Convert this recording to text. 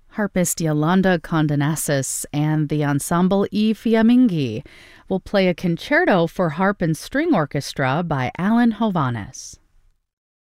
Harpist Yolanda Condonasis and the Ensemble I Fiamminghi will play a concerto for harp and string orchestra by Alan Hovhaness.